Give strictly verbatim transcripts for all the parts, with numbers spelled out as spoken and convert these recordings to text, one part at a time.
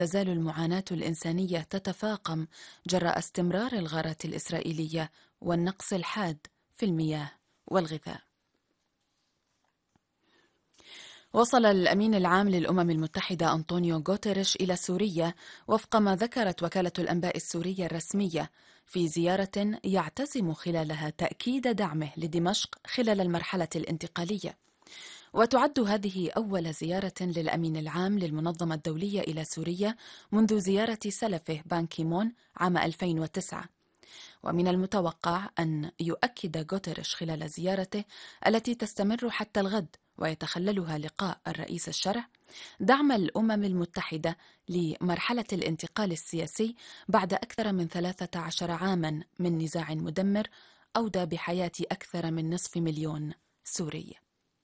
تزال المعاناة الإنسانية تتفاقم جراء استمرار الغارات الإسرائيلية والنقص الحاد في المياه والغذاء. وصل الأمين العام للأمم المتحدة أنطونيو غوتيريش إلى سوريا وفق ما ذكرت وكالة الأنباء السورية الرسمية في زيارة يعتزم خلالها تأكيد دعمه لدمشق خلال المرحلة الانتقالية. وتعد هذه أول زيارة للأمين العام للمنظمة الدولية إلى سوريا منذ زيارة سلفه بان كيمون عام ألفين وتسعة. ومن المتوقع أن يؤكد غوتيريش خلال زيارته التي تستمر حتى الغد ويتخللها لقاء الرئيس الشرع دعم الأمم المتحدة لمرحلة الانتقال السياسي بعد أكثر من ثلاثة عشر عاما من نزاع مدمر أودى بحياة أكثر من نصف مليون سوري.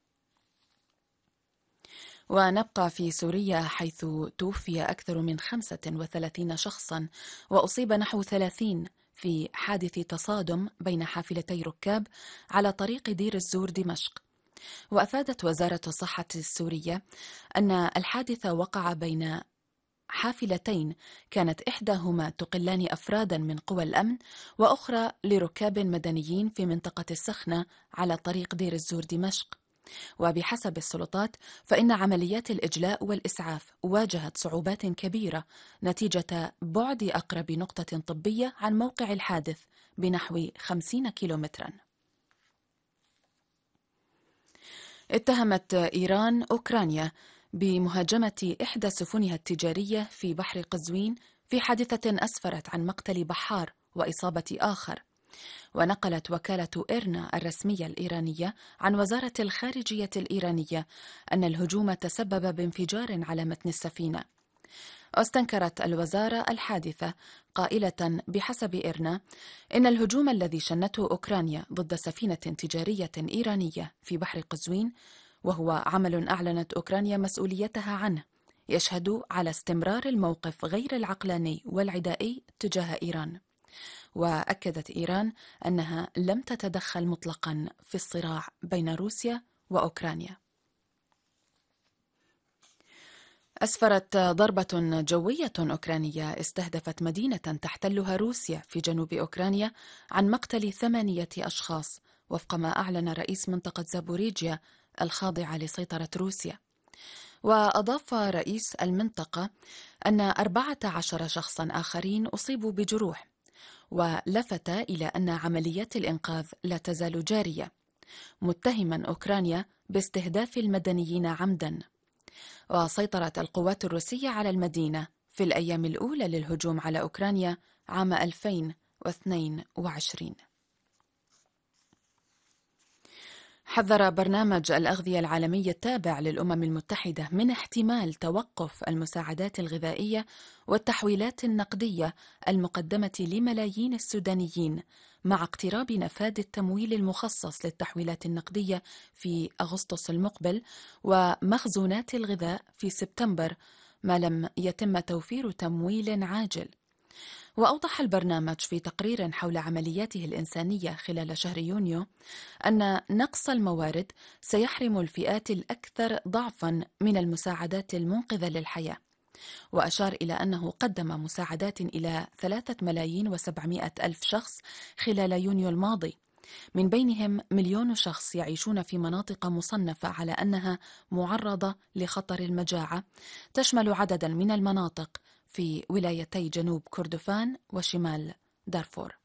ونبقى في سوريا حيث توفي أكثر من خمسة وثلاثين شخصا وأصيب نحو ثلاثين في حادث تصادم بين حافلتي ركاب على طريق دير الزور دمشق. وأفادت وزارة الصحة السورية أن الحادث وقع بين حافلتين كانت إحداهما تقلان أفرادا من قوى الأمن وأخرى لركاب مدنيين في منطقة السخنة على طريق دير الزور دمشق. وبحسب السلطات فإن عمليات الإجلاء والإسعاف واجهت صعوبات كبيرة نتيجة بعد أقرب نقطة طبية عن موقع الحادث بنحو خمسين كيلومترا. اتهمت إيران أوكرانيا بمهاجمة إحدى سفنها التجارية في بحر قزوين في حادثة أسفرت عن مقتل بحار وإصابة آخر. ونقلت وكالة إيرنا الرسمية الإيرانية عن وزارة الخارجية الإيرانية أن الهجوم تسبب بانفجار على متن السفينة. واستنكرت الوزارة الحادثة قائلة بحسب إيرنا إن الهجوم الذي شنته أوكرانيا ضد سفينة تجارية إيرانية في بحر قزوين، وهو عمل أعلنت أوكرانيا مسؤوليتها عنه، يشهد على استمرار الموقف غير العقلاني والعدائي تجاه إيران. وأكدت إيران أنها لم تتدخل مطلقا في الصراع بين روسيا وأوكرانيا. أسفرت ضربة جوية أوكرانية استهدفت مدينة تحتلها روسيا في جنوب أوكرانيا عن مقتل ثمانية أشخاص وفق ما أعلن رئيس منطقة زابوريجيا الخاضعة لسيطرة روسيا. وأضاف رئيس المنطقة أن أربعة عشر شخصا آخرين أصيبوا بجروح، ولفت إلى أن عمليات الإنقاذ لا تزال جارية، متهما أوكرانيا باستهداف المدنيين عمدا. وسيطرت القوات الروسية على المدينة في الأيام الأولى للهجوم على أوكرانيا عام ألفين واثنين وعشرين. حذر برنامج الأغذية العالمي التابع للأمم المتحدة من احتمال توقف المساعدات الغذائية والتحويلات النقدية المقدمة لملايين السودانيين مع اقتراب نفاذ التمويل المخصص للتحويلات النقدية في أغسطس المقبل ومخزونات الغذاء في سبتمبر ما لم يتم توفير تمويل عاجل. وأوضح البرنامج في تقرير حول عملياته الإنسانية خلال شهر يونيو أن نقص الموارد سيحرم الفئات الأكثر ضعفاً من المساعدات المنقذة للحياة. وأشار إلى أنه قدم مساعدات إلى ثلاثة ملايين وسبعمائة ألف شخص خلال يونيو الماضي، من بينهم مليون شخص يعيشون في مناطق مصنفة على أنها معرضة لخطر المجاعة، تشمل عدداً من المناطق في ولايتي جنوب كردفان وشمال دارفور.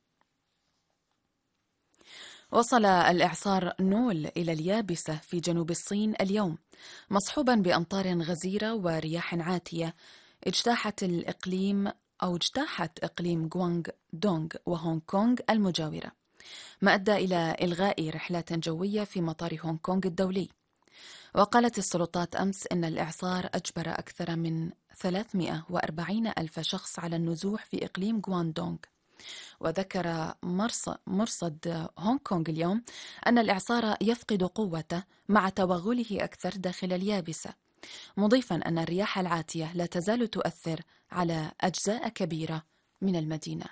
وصل الإعصار نول إلى اليابسة في جنوب الصين اليوم، مصحوبا بأمطار غزيرة ورياح عاتية اجتاحت الإقليم أو اجتاحت إقليم غوانغ دونغ وهونغ كونغ المجاورة، ما أدى إلى إلغاء رحلات جوية في مطار هونغ كونغ الدولي. وقالت السلطات أمس إن الإعصار أجبر أكثر من ثلاثمائة وأربعين ألف شخص على النزوح في إقليم غواندونغ. وذكر مرصد هونغ كونغ اليوم أن الإعصار يفقد قوته مع توغله أكثر داخل اليابسة، مضيفا أن الرياح العاتية لا تزال تؤثر على أجزاء كبيرة من المدينة.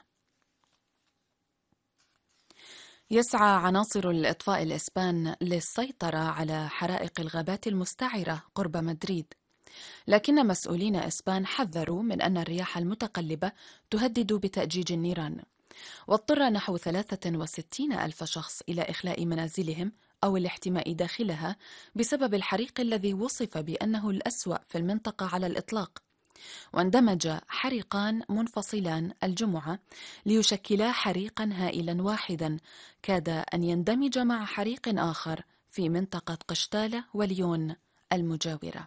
يسعى عناصر الإطفاء الإسبان للسيطرة على حرائق الغابات المستعرة قرب مدريد، لكن مسؤولين إسبان حذروا من أن الرياح المتقلبة تهدد بتأجيج النيران. واضطر نحو ثلاثة وستين ألف شخص إلى إخلاء منازلهم أو الاحتماء داخلها بسبب الحريق الذي وصف بأنه الأسوأ في المنطقة على الإطلاق. واندمج حريقان منفصلان الجمعة ليشكلا حريقا هائلا واحدا كاد أن يندمج مع حريق آخر في منطقة قشتالة وليون المجاورة.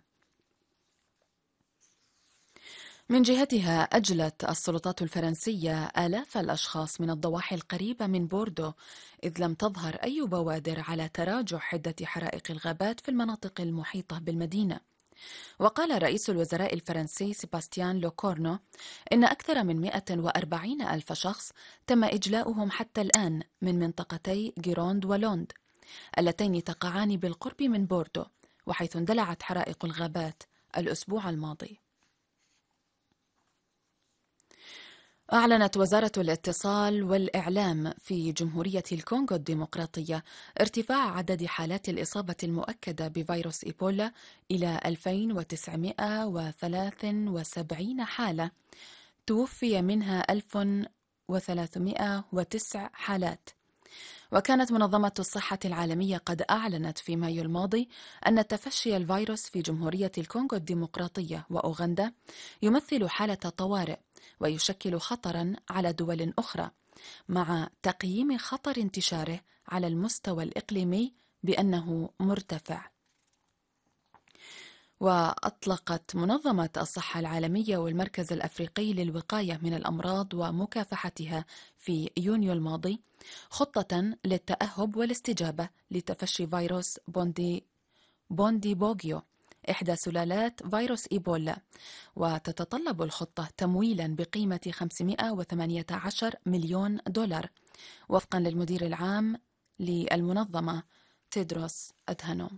من جهتها أجلت السلطات الفرنسية آلاف الأشخاص من الضواحي القريبة من بوردو، إذ لم تظهر أي بوادر على تراجع حدة حرائق الغابات في المناطق المحيطة بالمدينة. وقال رئيس الوزراء الفرنسي سيباستيان لوكورنو إن أكثر من مئة وأربعين ألف شخص تم إجلاؤهم حتى الآن من منطقتي جيروند ولوند اللتين تقعان بالقرب من بوردو، وحيث اندلعت حرائق الغابات الأسبوع الماضي. أعلنت وزارة الاتصال والإعلام في جمهورية الكونغو الديمقراطية ارتفاع عدد حالات الإصابة المؤكدة بفيروس إيبولا إلى ألفين وتسعمئة وثلاثة وسبعين حالة، توفي منها ألف وثلاثمئة وتسع حالات. وكانت منظمة الصحة العالمية قد أعلنت في مايو الماضي أن تفشي الفيروس في جمهورية الكونغو الديمقراطية وأوغندا يمثل حالة طوارئ ويشكل خطرا على دول أخرى، مع تقييم خطر انتشاره على المستوى الإقليمي بأنه مرتفع. وأطلقت منظمة الصحة العالمية والمركز الأفريقي للوقاية من الأمراض ومكافحتها في يونيو الماضي خطة للتأهب والاستجابة لتفشي فيروس بوندي بوندي بوغيو، إحدى سلالات فيروس إيبولا، وتتطلب الخطة تمويلا بقيمة خمسمئة وثمانية عشر مليون دولار وفقا للمدير العام للمنظمة تيدروس أدهانوم.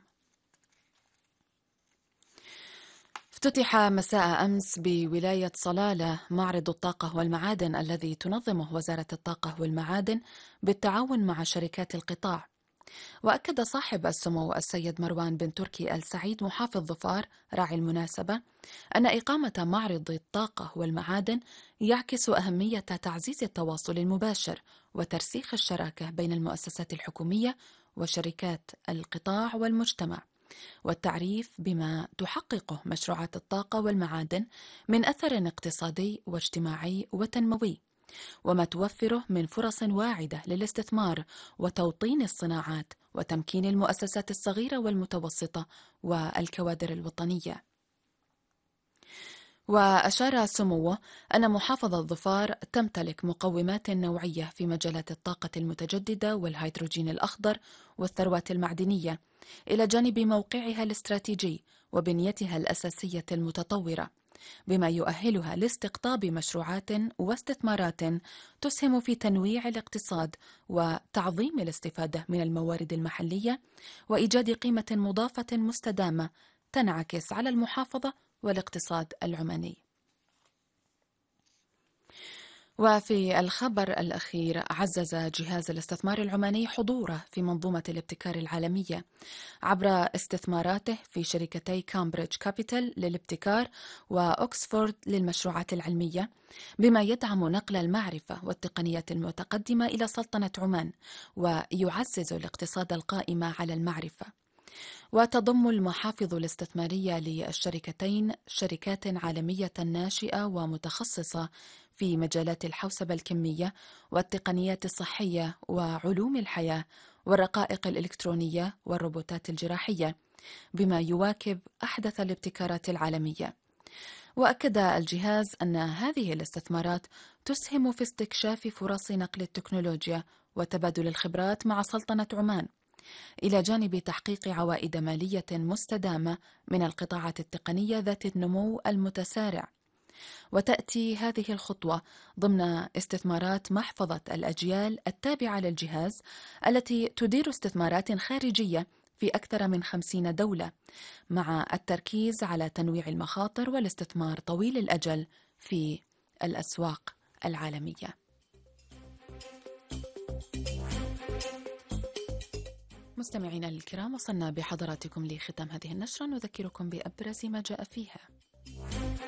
افتتح مساء أمس بولاية صلالة معرض الطاقة والمعادن الذي تنظمه وزارة الطاقة والمعادن بالتعاون مع شركات القطاع. وأكد صاحب السمو السيد مروان بن تركي السعيد محافظ ظفار راعي المناسبة أن إقامة معرض الطاقة والمعادن يعكس أهمية تعزيز التواصل المباشر وترسيخ الشراكة بين المؤسسات الحكومية وشركات القطاع والمجتمع، والتعريف بما تحققه مشروعات الطاقة والمعادن من أثر اقتصادي واجتماعي وتنموي، وما توفره من فرص واعدة للاستثمار وتوطين الصناعات وتمكين المؤسسات الصغيرة والمتوسطة والكوادر الوطنية. وأشار سموه أن محافظة ظفار تمتلك مقومات نوعية في مجالات الطاقة المتجددة والهيدروجين الأخضر والثروات المعدنية، إلى جانب موقعها الاستراتيجي وبنيتها الأساسية المتطورة، بما يؤهلها لاستقطاب مشروعات واستثمارات تسهم في تنويع الاقتصاد وتعظيم الاستفادة من الموارد المحلية وإيجاد قيمة مضافة مستدامة تنعكس على المحافظة والاقتصاد العماني. وفي الخبر الأخير، عزز جهاز الاستثمار العماني حضوره في منظومة الابتكار العالمية عبر استثماراته في شركتي كامبريدج كابيتال للابتكار وأكسفورد للمشروعات العلمية، بما يدعم نقل المعرفة والتقنيات المتقدمة إلى سلطنة عمان ويعزز الاقتصاد القائم على المعرفة. وتضم المحافظ الاستثمارية للشركتين شركات عالمية ناشئة ومتخصصة في مجالات الحوسبة الكمية والتقنيات الصحية وعلوم الحياة والرقائق الإلكترونية والروبوتات الجراحية، بما يواكب أحدث الابتكارات العالمية. وأكد الجهاز أن هذه الاستثمارات تسهم في استكشاف فرص نقل التكنولوجيا وتبادل الخبرات مع سلطنة عمان، إلى جانب تحقيق عوائد مالية مستدامة من القطاعات التقنية ذات النمو المتسارع. وتأتي هذه الخطوة ضمن استثمارات محفظة الأجيال التابعة للجهاز التي تدير استثمارات خارجية في أكثر من خمسين دولة، مع التركيز على تنويع المخاطر والاستثمار طويل الأجل في الأسواق العالمية. مستمعينا الكرام، وصلنا بحضراتكم لختام هذه النشرة. نذكركم بأبرز ما جاء فيها.